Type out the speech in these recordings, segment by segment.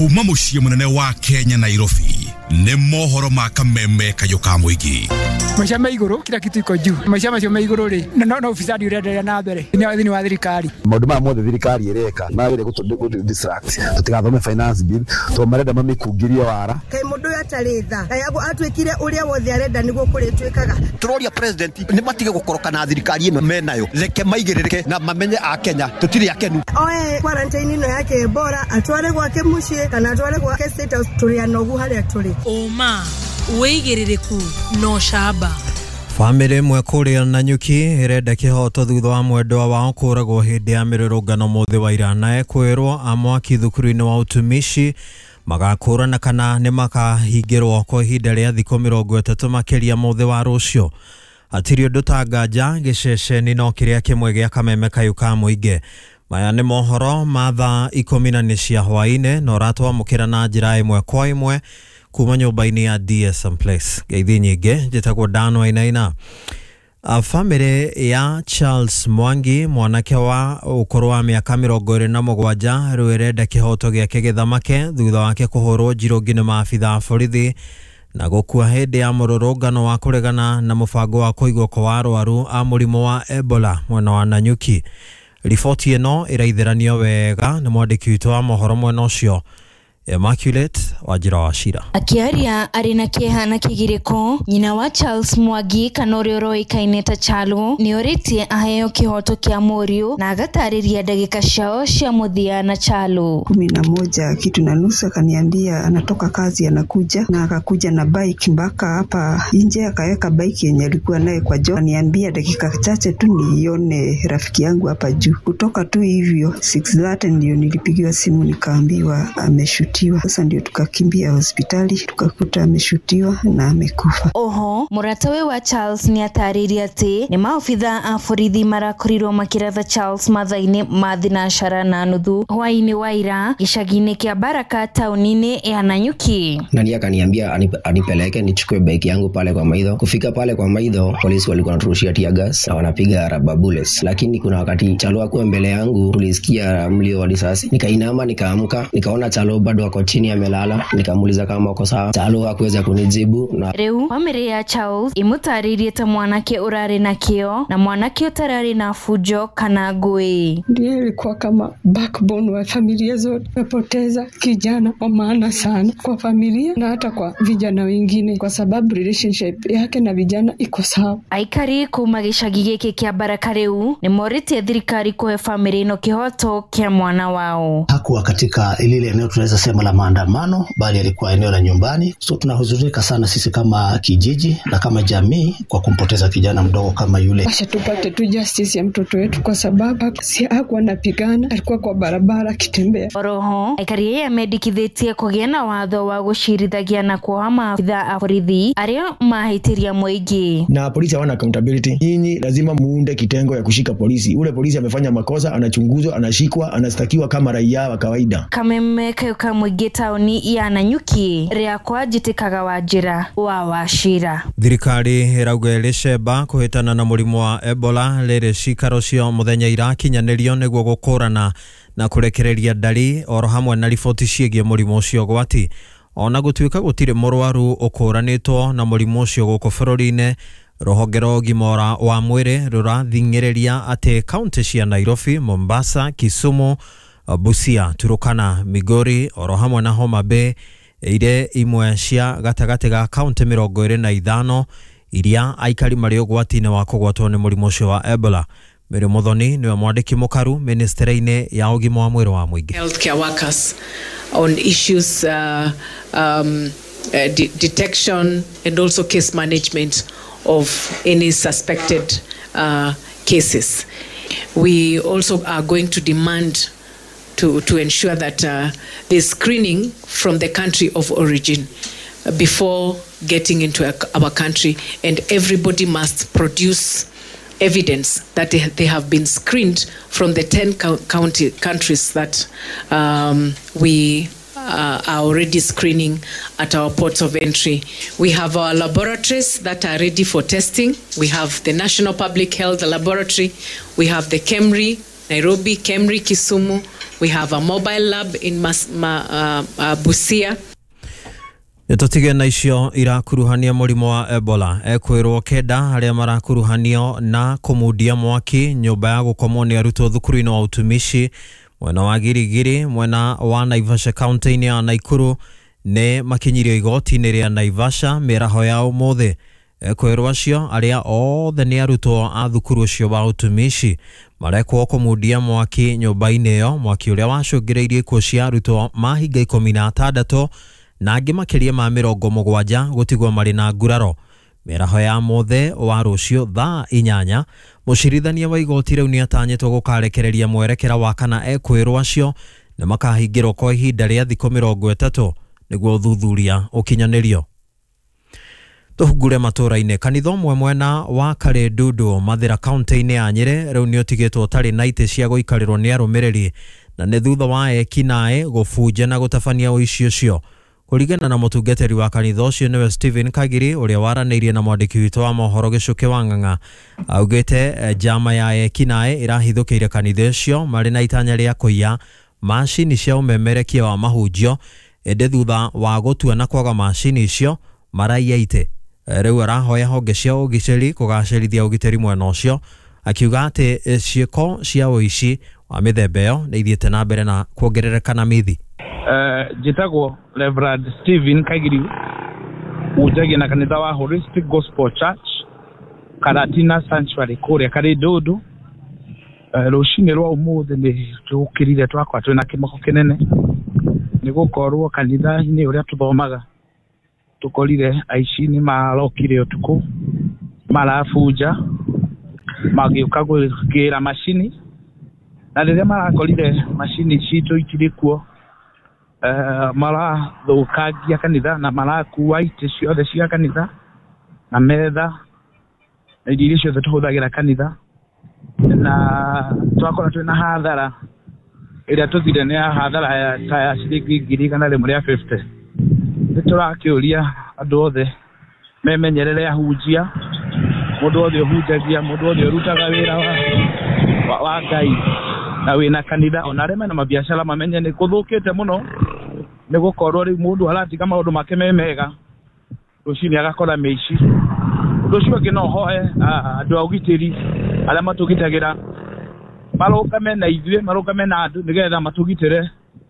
Kuma muciĩ munene wa Kenya Nairobi nĩ mohoro ma kameme kayoka muigi. Maisha maiguru kila kitu iko juu. Maisha maiguru ri no ufisadi urendelea na mbere. Ni wa thirikari. Maundu ma mothe thirikari ireka magire distract. Tutigathome finance bill to marenda mamikugiria wara. Kai mundu yataritha. Kai atwikire uria wothe arenda niguo kuri twikaga. Turoria president ni matige gukoroka na thirikari ino menayo. Reke maigirike na mamenye a Kenya tutiri akenu. Oe quarantine ino yake bora atware gwake mucie kana atware gwake state house turia nogu haria turi. Oma weigiririku no shaba. Family mwe kuria Nanyuki irenda kihoto thutha wa mwendwa wao kuragwo hindi ya mirurungano muthi wa ira na ekwirwo amwaki thukuru-ini wa utumishi magakurana kana ni makahingirwo kwa ihinda ria thikũ 30 makiria muthi wa rucio. Atirio ndutanganja giceceni no kiria kimwe gia kameme kayuka muinge. Maya ni mohoro matha 14 cia hwaine no ratwamukira na njira imwe kwa imwe kuma nyumba-ini ya DSM Place. Geithi nyingi njitagwo Dan Wainaina. Family ya Charles Mwangi mwanake wa ukuru wa miaka 27 rwirenda kihoto giake githamake thutha wake kuhurwo njirungi ni maabitha a borithi na gukua hindi ya mururungano wa kuregana na mubango wa kuigwo kwa arwaru a murimu wa Ebola mwena wa Nanyuki. Riboti ino iraithiranio wega ni mwandiki witu wa mohoro mwena ucio Immaculate Wajira wa Shira. Akiaria arina kihana kigiriko nyina wa Charles Mwangi kanori oroikaine ta Chalu ni oritie aheo kihoto kia Muriu na agatariria dakika ciao cia muthia na Chalu. 11 kitu na nusu akaniambia anatoka kazi anakuja na akakuja na bike mpaka hapa nje akaweka bike yenye alikuwa naye kwa jo. Aniambia dakika chache tu nione rafiki yangu hapa juu. Kutoka tu hivyo 6:30 ndio nilipigiwa simu nikaambiwa ameshuti. Sasa ndio tukakimbia hospitali tukakuta ameshutiwa na amekufa. Oho muratawe wa Charles ni atariria ati ni maofitha a borithi marakorirwo makiratha Charles mathaini ma thinacara na nuthu hwaini wa ira gicagi-ini kia Baraka taunini ya Nanyuki. Nani akaniambia anipeleke nichukue bike yangu pale kwa Maidho. Kufika pale kwa Maidho polisi walikuwa wanaturushia tear gas na wanapiga rubber bullets, lakini kuna wakati Chalo akuwa mbele yangu tulisikia mlio wa risasi. Nikainama nikaamka nikaona Chalo bado wako chini amelala, nikamuuliza kama uko sawa. Chalo hakuweza kunijibu na reu family ya Charles imutaririe ta mwanake urari na kio na mwanake utarari na fujo kana ngui. Ndiye alikuwa kama backbone wa familia zote. Napoteza kijana wa maana sana kwa familia na hata kwa vijana wengine kwa sababu relationship yake na vijana iko sawa. Aikari kuma gicagi giki kia Baraka reu ni morite thirikari kuhe family ino kihoto kia mwana wao. Hakuwa katika ile eneo tunaweza sema la maandamano bali alikuwa eneo la nyumbani. So tunahuzunika sana sisi kama kijiji na kama jamii kwa kumpoteza kijana mdogo kama yule. Acha tupate tu justice ya mtoto wetu kwa sababu si hakuwa anapigana, alikuwa kwa barabara kitembea. Oroho aikari ya medikithitie kugia na watho wa gucirithagia na kuoha maabitha a borithi aria mahitiria muingi. Na polisi hawana accountability. Nyinyi lazima muunde kitengo ya kushika polisi. Ule polisi amefanya makosa, anachunguzwa, anashikwa, anastakiwa kama raia wa kawaida. Kameme kayuka muingi tauni ya Nanyuki ria kwa jitikaga Wajira wa Washira. Thirikari irauga iricemba kuhitana na murimu wa Ebola riri cikaro cio muthenya irakinyanirio niguo gukurana na kurekereria ndari oro hamwe na riboti ciegie murimu ucio gwati. Ona gutuika gutire murwaru ukuranitwo na murimu ucio guku bururi-ini, ruhonge rwa ũgima wa mwĩrĩ rurathing'ĩrĩria ati kaunti cia Nairobi, Mombasa, Kisumu, Busia, Turukana, Migori oro hamwe na Homa Bay ire imwe cia gatagati ga kaunti 25 iria aikari mari ugwati-ini wa kugwatwo ni murimu ucio wa Ebola. Mary Muthoni niwe mwandiki mukaru ministry-ini ya ũgima wa mwĩrĩ wa mũingĩ. Healthcare workers on issues detection and also case management of any suspected cases. We also are going to demand to ensure that there's screening from the country of origin before getting into our country, and everybody must produce evidence that they have been screened from the 10 countries that we are already screening at our ports of entry. We have our laboratories that are ready for testing. We have the National Public Health Laboratory. We have the KEMRI Nairobi, Kemri, Kisumu. We have a mobile lab in Busia. Nitutige na icio irakuruhania murimo wa Ebola ekwirwo kenda aria marakuruhanio na kumudia mwaki nyumba ya gukomwo ni arutwo thukuru-ini wa utumishi mwena wa Girigiri mwena wa Naivasha county-ini ya Naikuru ne makinyirio igoti-ini ria Naivasha miraho ya umuthi ekwirwo acio aria othe ni arutwo a thukuru ucio wa utumishi marekwo kumudia mwaki nyumba-ini iyo mwaki uria wacungireirie ikuo cia arutwo mahinga 16 na angi makiria ma 70 gutigwo mari na nguraro miraho ya mothe wa rucio thaa 8 mucirithania wa igoti riu ni atanyitwo gukarekereria mwerekera wa kana ekwirwo acio na makahingirwo kwa ihinda ria thikũ 30 niguo thuthuria ukinyanirio. Tuhugure matura-ini kanitha umwe mwena wa Karendundo Mathira county-ini ya Nyeri riu ni utigitwo tari na ite cia guikarirwo ni arumiriri na ne thutha wa ekinae gubunja na gutabania uici ucio. Kuringana na mutungatiri wa kanitha ucio niwe Stephen Kagiri uria waraneirie na mwandiki witu wa mohoro Gicuki wa Ng'ang'a augite jama ya ekinae irahithukiire kanitha ucio mari na itanya ria kuiya mashini cia umemerekia wa mahunjio ende thutha wa gutua na kwaga mashini icio maraiya ite riu arahoya honge cia ugiceri kugacirithia ugiteri mwena ucio akiuga ati ciiko cia uici wa mithemba iyo ni ithiete na mbere na kuongerereka na mithi. Jitagwo Reverend Stephen Kagiri ujagi na kanitha wa Holistic Gospel Church Karatina Sanctuary kuria Karendundo rucini rwa umuthi ni tukirire twakwa twina kimoko kinene ni gukorwo kanitha-ini uria tuthomaga tukorire aici ni marokire utuku marafuja magiuka gugira mashini na riria marakorire mashini citu itirikuo mara thukagia kanitha na marakuwa ite ciothe cia kanitha na metha irio ciothe tuhuthagira kanitha na twakora twina hathara iria tuthire ni hathara ya ciringi 150 niturakiuria andu othe memenyerere ahunjia mundu othe uhunjagia mundu othe urutaga wira wa Ngai na wina kanitha ona rema na mabiashara mamenye ni kuthukite muno ni gukorwo ri mundu aratiga maundu make memega rucini agakora meici rucio ngino hoye andu augitiri ala matugitagira marukame na ithue marukame na andu nigetha matugitire.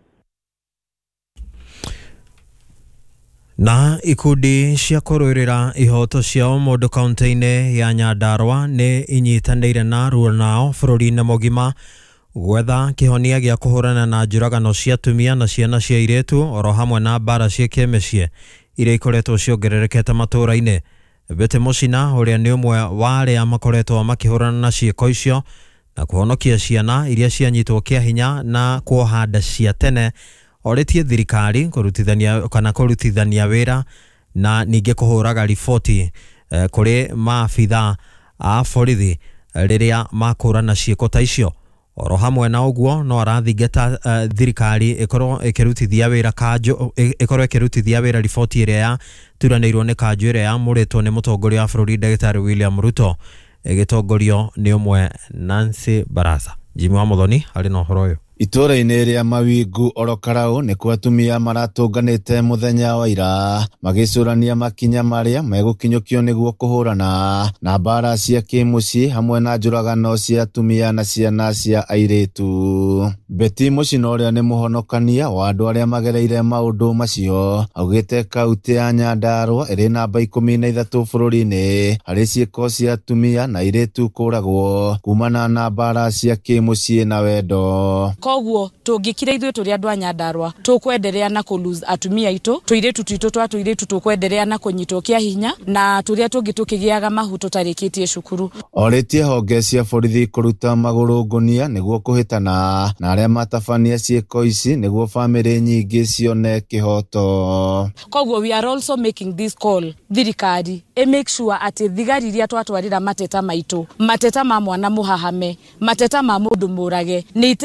Na ikundi cia kurwirira ihoto ciao mundu kaunti-ini ya Nyandarua ni inyitanire na runao bururi-ini mogima gwetha kihonia gia kuhurana na njuragano cia tumia na ciana cia iretu oro hamwe na bara cia kemecie iria ikoretwo ciongererekete matura-ini. Bete Mucina uria ni umwe wa aria makoretwo makihurana na ciiko icio na kuhonokia ciana iria cianyitwo kia hinya na kuohanda cia tene oretie thirikari kurutithania wira na ninge kuhuraga riboti kuri maabitha a borithi riria makurana ciiko ta icio. Oro hamwe na uguo no arathingata thirikari ikorwo ikirutithia wira riboti iria ya turanirwo ni kanju iria ya muritwo ni mutongoria wa bururi Daktari William Ruto igitongorio ni umwe Nancy Barasa. Jimmy wa Muthoni ari na uhoro uyu. Itura-ini ria Mawingu Orokarau nikuo atumia maratunganite muthenya wa ira magicurania makinya maria megukinyukio niguo kuhurana na bara cia kimucii hamwe na njuragano cia atumia na ciana cia airitu. Beti Mucina uria ni muhonokania wa andu aria magereire maundu macio augite kaunti ya Nyandarua iri namba 13 bururi-ini hari ciiko cia atumia na airitu kuragwo kumana na bara cia kimucii na wendo. Koguo tungikira ithuĩ tũrĩ andũ a Nyandarua tũkwenderea na kũlose atumia aitũ tũiretu twitũ twa tũiretu tũkwenderea na kũnyitwo kia hinya na tũrĩa tũngĩ tũkĩgĩaga mahu tũtarĩkĩtie cukuru. Oretie honge cia borithi kũruta magũrũ ngonia nĩguo kũhĩtana na arĩa matabania ciĩko ici nĩguo famĩlĩ nyingĩ cione kĩhoto. Koguo we are also making this call thirikari make sure atĩ thigari iria twatwarĩra mateta maitũ mateta ma mwana mũhahame mateta ma mũndũ mũrage nĩ itengeranie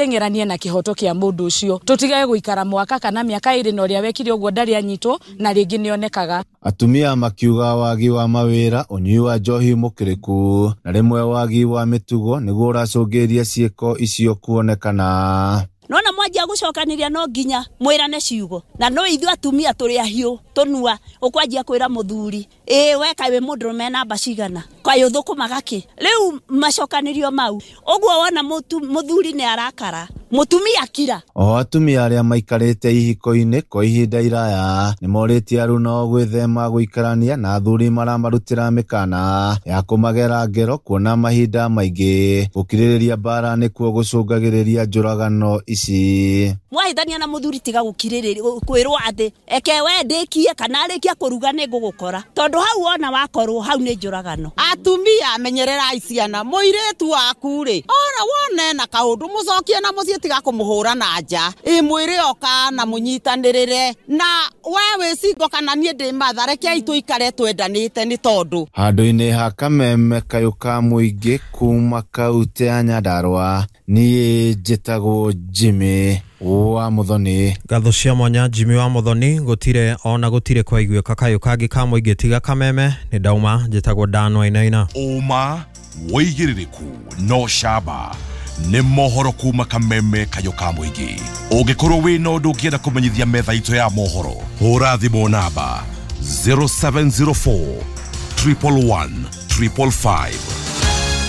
na kihoto kia mundu ucio tutige guikara mwaka kana miaka iri na uria wekire uguo ndari anyitwo na ringi nionekaga. Atumia makiuga wagi wa mawira, unyui wa njohi mukiriku na rimwe wagi wa mitugo niguo uracungiria ciiko icio kuonekana. Nona mwanjia gucokaniria no nginya mwirane ciugo na no ithu atumia turi ahiu tunua ukwanjia kwira muthuri weka we mundurume namba cigana kwa uthukumaga ki riu macokanirio mau uguo wona muthuri ni arakara mutumia kira. O atumia aria maikarite ihiko-ini kwa ihinda iraya ni moritie aruno gwithema guikarania na athuri maramarutira mikana ya kumagera ngero kuona mahinda maingi gukiririria bara nikuo gucungagiriria njuragano ici. Mwahithania na muthuri tiga gukiririria kwirwo ati eke we ndikie kana arikia kuruga ni ngugukora tondu hau wona wakorwo hau ni njuragano. Atumia menyerera ciana muiretu waku ri ora wone na kaundu mucokie na mucie tiga kumuhura na nja mwire oka na munyitanirire na wewe singo kana nie ndi mathareke itu ikare twendanite ni tondu handu-ini ha kameme kayuka muingi kuma kauti ya Nyandarua nie njitagwo Jimmy wa Muthoni. Ngatho cia mwanya Jimmy wa Muthoni. Gutire kwa iguika kayuka angi ka muingi tiga kameme ni ndauma njitagwo Danwa Inaina. Uma woigiririku no shaba nĩ mohoro kuma kameme kayuka muingi. Ũngĩkorwo wĩna ũndũ ũngĩenda kũmenyithia metha itũ ya mohoro, hũra thimũ namba 0704 111 555.